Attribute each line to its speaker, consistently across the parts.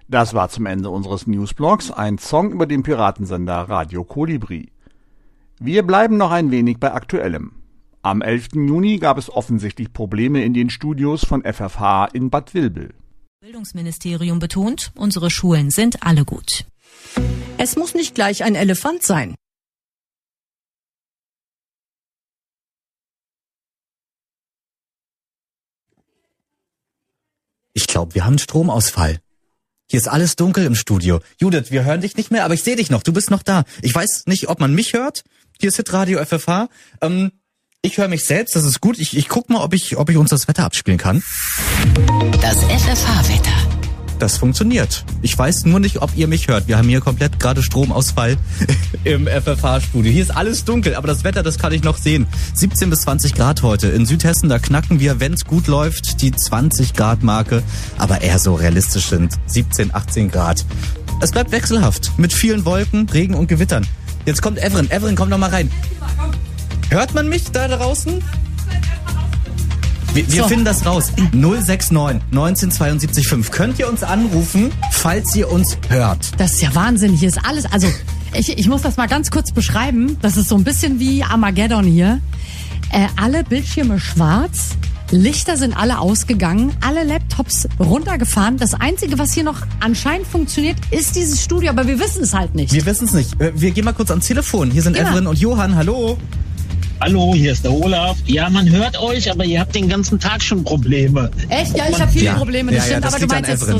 Speaker 1: Das war zum Ende unseres Newsblogs ein Song über den Piratensender Radio Kolibri. Wir bleiben noch ein wenig bei Aktuellem. Am 11. Juni gab es offensichtlich Probleme in den Studios von FFH in Bad Vilbel.
Speaker 2: Das Bildungsministerium betont, unsere Schulen sind alle gut.
Speaker 3: Es muss nicht gleich ein Elefant sein.
Speaker 4: Ich glaube, wir haben einen Stromausfall. Hier ist alles dunkel im Studio. Judith, wir hören dich nicht mehr, aber ich sehe dich noch. Du bist noch da. Ich weiß nicht, ob man mich hört. Hier ist Hitradio FFH. Ich höre mich selbst, das ist gut. Ich guck mal, ob ich uns das Wetter abspielen kann.
Speaker 2: Das FFH-Wetter.
Speaker 4: Das funktioniert. Ich weiß nur nicht, ob ihr mich hört. Wir haben hier komplett gerade Stromausfall im FFH-Studio. Hier ist alles dunkel, aber das Wetter, das kann ich noch sehen. 17 bis 20 Grad heute. In Südhessen, da knacken wir, wenn es gut läuft, die 20-Grad-Marke. Aber eher so realistisch sind 17, 18 Grad. Es bleibt wechselhaft mit vielen Wolken, Regen und Gewittern. Jetzt kommt Evren. Evren, komm doch mal rein. Hört man mich da draußen? Wir finden das raus. 069 1972 5. Könnt ihr uns anrufen, falls ihr uns hört?
Speaker 5: Das ist ja Wahnsinn. Hier ist alles. Also, ich muss das mal ganz kurz beschreiben. Das ist so ein bisschen wie Armageddon hier. Alle Bildschirme schwarz. Lichter sind alle ausgegangen. Alle Laptops runtergefahren. Das Einzige, was hier noch anscheinend funktioniert, ist dieses Studio. Aber wir wissen es halt nicht.
Speaker 4: Wir wissen es nicht. Wir gehen mal kurz ans Telefon. Hier sind Evren und Johann. Hallo.
Speaker 6: Hallo, hier ist der Olaf. Ja, man hört euch, aber ihr habt den ganzen Tag schon Probleme.
Speaker 5: Echt? Ja, ich habe viele Probleme, das stimmt, das aber du meinst jetzt so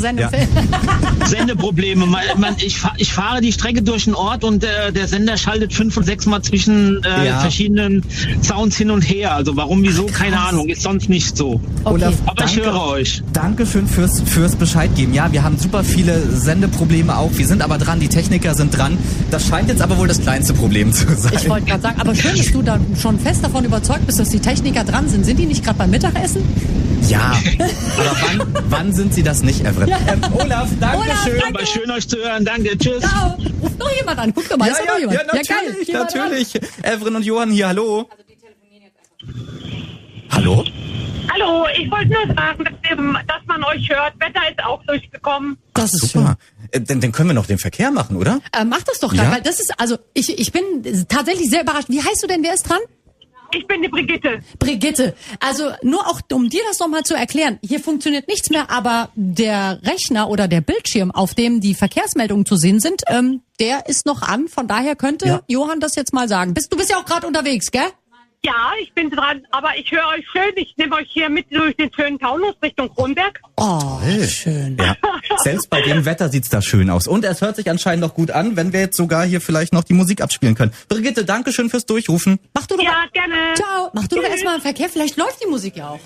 Speaker 6: Sendeprobleme. Ich fahre die Strecke durch den Ort und der Sender schaltet 5 und 6 Mal zwischen verschiedenen Sounds hin und her. Also warum, wieso, keine Ahnung. Ist sonst nicht so.
Speaker 5: Okay.
Speaker 6: Olaf, aber ich höre euch.
Speaker 4: Dankeschön fürs Bescheid geben. Ja, wir haben super viele Sendeprobleme auch. Wir sind aber dran, die Techniker sind dran. Das scheint jetzt aber wohl das kleinste Problem zu sein.
Speaker 5: Ich wollte gerade sagen, aber schön, dass du da schon fest davon überzeugt bist, dass die Techniker dran sind. Sind die nicht gerade beim Mittagessen?
Speaker 4: Ja, aber wann sind sie das nicht, Evren? Ja. Olaf, danke schön.
Speaker 6: Aber schön euch zu hören, danke, tschüss.
Speaker 5: Ciao. Ruft noch jemand an, guck doch mal, ist da noch jemand?
Speaker 4: Ja, natürlich. Evren und Johann hier, hallo. Also die telefonieren jetzt einfach. Hallo?
Speaker 7: Hallo, ich wollte nur sagen, dass man euch hört. Wetter ist auch durchgekommen.
Speaker 4: Das ist super. Dann können wir noch den Verkehr machen, oder?
Speaker 5: Mach das doch gerade, weil das ist, also ich bin tatsächlich sehr überrascht. Wie heißt du denn, wer ist dran?
Speaker 7: Ich bin die Brigitte.
Speaker 5: Brigitte. Also nur auch, um dir das nochmal zu erklären. Hier funktioniert nichts mehr, aber der Rechner oder der Bildschirm, auf dem die Verkehrsmeldungen zu sehen sind, der ist noch an. Von daher könnte Johann das jetzt mal sagen. Du bist ja auch gerade unterwegs, gell?
Speaker 7: Ja, ich bin dran, aber ich höre euch schön. Ich nehme euch hier mit durch den schönen Taunus Richtung Kronberg.
Speaker 5: Oh, schön.
Speaker 4: Ja. Selbst bei dem Wetter sieht's da schön aus. Und es hört sich anscheinend noch gut an, wenn wir jetzt sogar hier vielleicht noch die Musik abspielen können. Brigitte, danke schön fürs Durchrufen.
Speaker 5: Mach du doch
Speaker 7: gerne.
Speaker 5: Ciao. Mach du doch erstmal im Verkehr. Vielleicht läuft die Musik ja auch.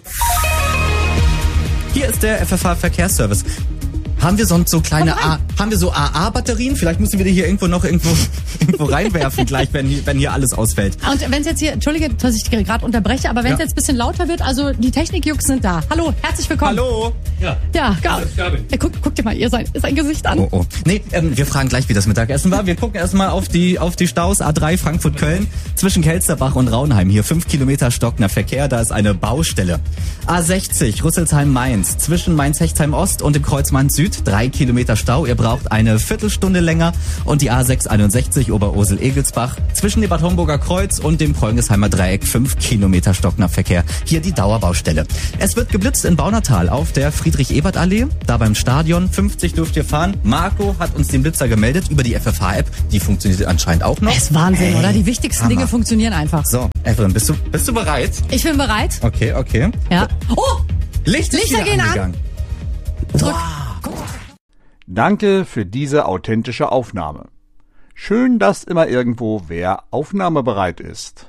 Speaker 4: Hier ist der FFH Verkehrsservice. Haben wir sonst so kleine AA-Batterien? Vielleicht müssen wir die hier irgendwo reinwerfen, gleich, wenn hier alles ausfällt.
Speaker 5: Und wenn es jetzt hier, Entschuldige, dass ich gerade unterbreche, aber wenn es jetzt ein bisschen lauter wird, also die Technikjungs sind da. Hallo, herzlich willkommen.
Speaker 4: Hallo.
Speaker 5: Ja, guck dir mal sein Gesicht an.
Speaker 4: Oh. Nee, wir fragen gleich, wie das Mittagessen war. Wir gucken erstmal auf die Staus A3 Frankfurt-Köln zwischen Kelsterbach und Raunheim. Hier 5 Kilometer stockender Verkehr, da ist eine Baustelle. A60 Rüsselsheim-Mainz zwischen Mainz-Hechtsheim-Ost und dem Kreuz Mainz-Süd. 3 Kilometer Stau, ihr braucht eine Viertelstunde länger. Und die A661 Oberursel-Egelsbach zwischen dem Bad Homburger Kreuz und dem Preungesheimer Dreieck 5 Kilometer stockender Verkehr. Hier die Dauerbaustelle. Es wird geblitzt in Baunatal auf der Friedrich-Ebert-Allee, da beim Stadion. 50 dürft ihr fahren. Marco hat uns den Blitzer gemeldet über die FFH-App. Die funktioniert anscheinend auch noch.
Speaker 5: Das ist Wahnsinn, oder? Die wichtigsten Dinge funktionieren einfach.
Speaker 4: So, Evren, bist du bereit?
Speaker 5: Ich bin bereit.
Speaker 4: Okay.
Speaker 5: Ja. Oh!
Speaker 4: Lichter gehen an.
Speaker 5: Drück.
Speaker 1: Danke für diese authentische Aufnahme. Schön, dass immer irgendwo wer aufnahmebereit ist.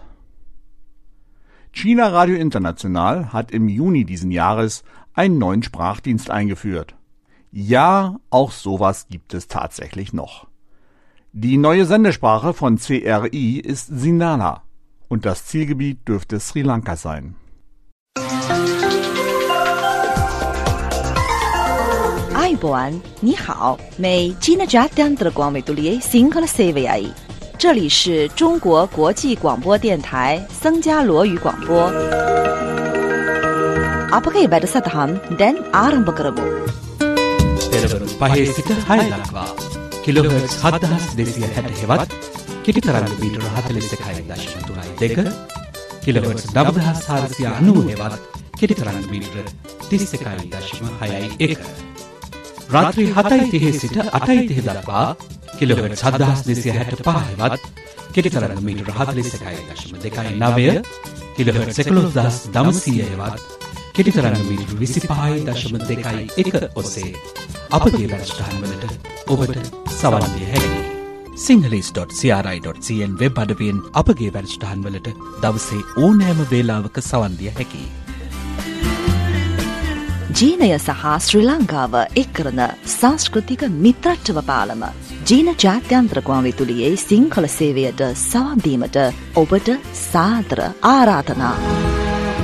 Speaker 1: China Radio International hat im Juni diesen Jahres einen neuen Sprachdienst eingeführt. Ja, auch sowas gibt es tatsächlich noch. Die neue Sendesprache von CRI ist Sinhala und das Zielgebiet dürfte Sri Lanka sein.
Speaker 8: Aiboan, 你好，美 China Jadian 的广美独立 Single CVI， 这里是中国国际广播电台僧伽罗语广播。Apa kabar Saddam dan Arang Bekerbu?
Speaker 9: 5 සිට 6 දක්වා කිලෝහර්ට්ස් 7260 හෙවත් කෙටි තරංග මීටර 41.32 කිලෝහර්ට්ස් 9490 හෙවත් කෙටි තරංග මීටර 31.61 රාත්‍රී 7:30 සිට 8:30 දක්වා කිලෝහර්ට්ස් 7265 හෙවත් කෙටි තරංග මීටර 41.29 කිලෝහර්ට්ස් 11900 හෙවත් කෙටි තරංග මීටර 25.21 ඔස්සේ අපගේ වැඩසටහන් වලට ඔබට සවන් දිය හැකියි. sinhalese.cri.cn වෙබ් අඩවියෙන් අපගේ වැඩසටහන් වලට දවසේ ඕනෑම වේලාවක සවන් දිය හැකියි.
Speaker 8: ජීනය සහ ශ්‍රී ලංකාව එක් කරන සංස්කෘතික මිත්‍රත්ව පාලම ජීන ජාත්‍යන්තර ගුවන්විදුලියේ සිංහල සේවයට සවන් දීමට ඔබට සාදර ආරාධනා.